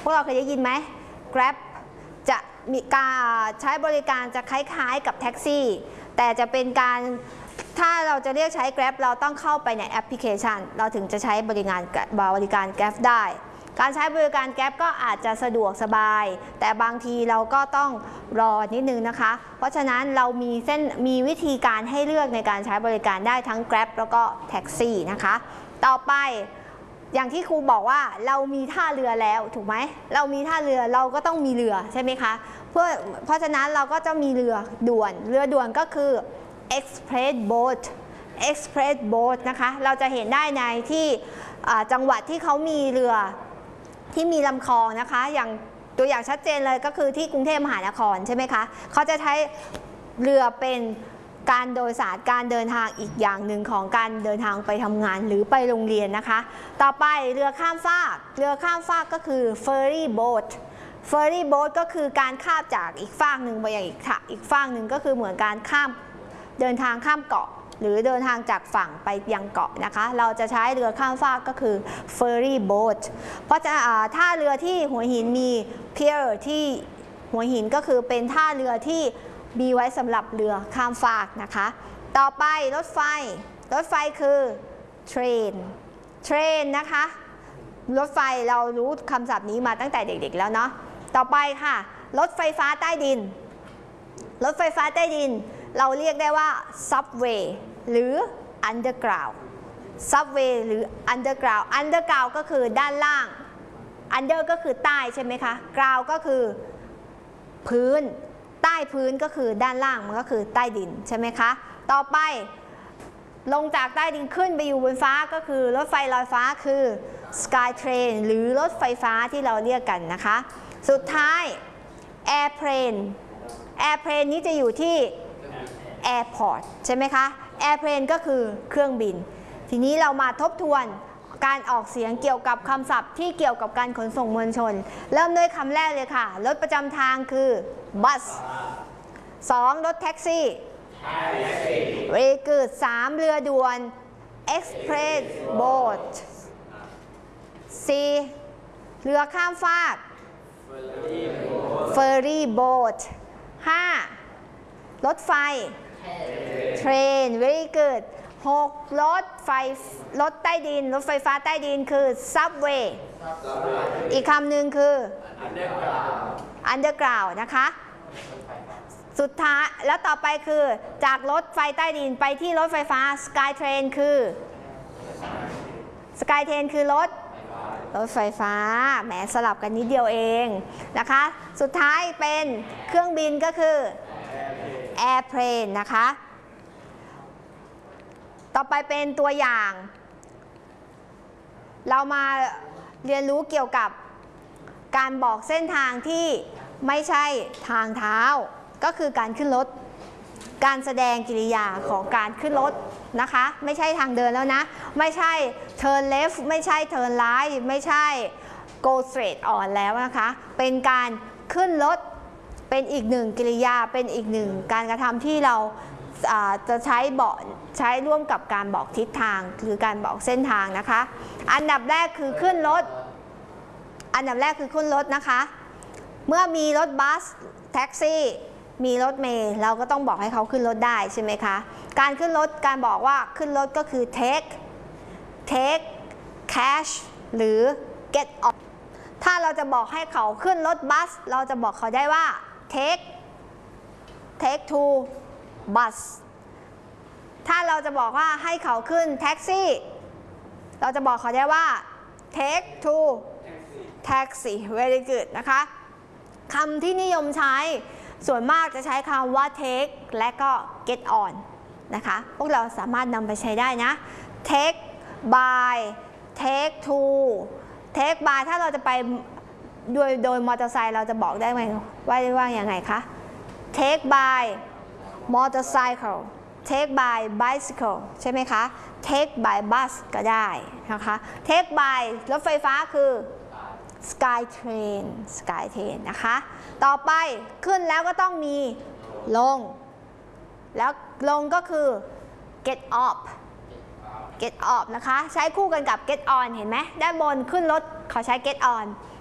วกเราเคยได้ยินไหม Grab จะมีการใช้บริการจะคล้ายๆกับแท็กซี่แต่จะเป็นการถ้าเราจะเรียกใช้ Grab เราต้องเข้าไปในแอปพลิเคชันเราถึงจะใช้บริการ Grab ได้การใช้บริการ Grab ก็อาจจะสะดวกสบายแต่บางทีเราก็ต้องรอนิดนึงนะคะเพราะฉะนั้นเรามีวิธีการให้เลือกในการใช้บริการได้ทั้ง Grab แล้วก็แท็กซี่นะคะต่อไปอย่างที่ครูบอกว่าเรามีท่าเรือแล้วถูกไหมเรามีท่าเรือเราก็ต้องมีเรือใช่ไหมคะเพราะฉะนั้นเราก็จะมีเรือด่วนก็คือ express boat นะคะเราจะเห็นได้ในที่จังหวัดที่เขามีเรือที่มีลำคลองนะคะอย่างตัวอย่างชัดเจนเลยก็คือที่กรุงเทพมหานครใช่ไหมคะเขาจะใช้เรือเป็นการโดยสารการเดินทางอีกอย่างหนึ่งของการเดินทางไปทำงานหรือไปโรงเรียนนะคะต่อไปเรือข้ามฟากก็คือ ferry boat ก็คือการข้ามจากอีกฟากหนึ่งไปยังอีกฟากหนึ่งก็คือเหมือนการเดินทางข้ามเกาะหรือเดินทางจากฝั่งไปยังเกาะนะคะเราจะใช้เรือข้ามฟากก็คือ ferry boat เพราะท่าเรือที่หัวหินมี pier ที่หัวหินก็คือเป็นท่าเรือที่มีไว้สำหรับเรือข้ามฟากนะคะต่อไปรถไฟคือ train นะคะรถไฟเรารู้คำศัพท์นี้มาตั้งแต่เด็กๆแล้วเนาะต่อไปค่ะรถไฟฟ้าใต้ดินเราเรียกได้ว่า subway หรือ underground ก็คือด้านล่าง under ก็คือใต้ใช่ไหมคะ ground ก็คือพื้นใต้พื้นก็คือด้านล่างมันก็คือใต้ดินใช่ไหมคะต่อไปลงจากใต้ดินขึ้นไปอยู่บนฟ้าก็คือรถไฟลอยฟ้าคือ sky train หรือรถไฟฟ้าที่เราเรียกกันนะคะสุดท้าย airplane นี้จะอยู่ที่ airport ใช่ไหมคะ airplane ก็คือเครื่องบินทีนี้เรามาทบทวนการออกเสียงเกี่ยวกับคำศัพท์ที่เกี่ยวกับการขนส่งมวลชนเริ่มด้วยคำแรกเลยค่ะรถประจำทางคือ bus 2 รถแท็กซี่ very good 3 เรือด่วน express boat 4 เรือข้ามฟาก ferry boat 5 รถไฟ train very good 6 รถใต้ดินรถไฟฟ้าใต้ดินคือ subway อีกคำหนึ่งคือ underground นะคะสุดท้ายแล้วต่อไปคือจากรถไฟใต้ดินไปที่รถไฟฟ้า sky train คือรถไฟฟ้าแหมสลับกันนิดเดียวเองนะคะสุดท้ายเป็นเครื่องบินก็คือ airplane นะคะต่อไปเป็นตัวอย่างเรามาเรียนรู้เกี่ยวกับการบอกเส้นทางที่ไม่ใช่ทางเท้าก็คือการขึ้นรถการแสดงกิริยาของการขึ้นรถนะคะไม่ใช่ทางเดินแล้วนะไม่ใช่ turn left ไม่ใช่ turn right ไม่ใช่ go straight on แล้วนะคะเป็นการขึ้นรถเป็นอีกหนึ่งกิริยาเป็นอีกหนึ่งการกระทำที่เราจะใช้ร่วมกับการบอกทิศทางคือการบอกเส้นทางนะคะอันดับแรกคือขึ้นรถนะคะเมื่อมีรถบัสแท็กซี่มีรถเมล์เราก็ต้องบอกให้เขาขึ้นรถได้ใช่ไหมคะการขึ้นรถการบอกว่าขึ้นรถก็คือ take cash หรือ get off ถ้าเราจะบอกให้เขาขึ้นรถบัสเราจะบอกเขาได้ว่า take to bus ถ้าเราจะบอกว่าให้เขาขึ้นแท็กซี่เราจะบอกเขาได้ว่า take to taxi very good นะคะคำที่นิยมใช้ส่วนมากจะใช้คำว่า take และก็ get on นะคะพวกเราสามารถนำไปใช้ได้นะ take by take to take by ถ้าเราจะไปโดยมอเตอร์ไซค์เราจะบอกได้ไหมว่าอย่างไงคะ take by motorcycle take by bicycle ใช่ไหมคะ take by bus ก็ได้นะคะ take by รถไฟฟ้าคือ sky train นะคะต่อไปขึ้นแล้วก็ต้องมีลงแล้วลงก็คือ get off นะคะใช้คู่กันกับ get on เห็นไหมด้านบนขึ้นรถเขาใช้ get on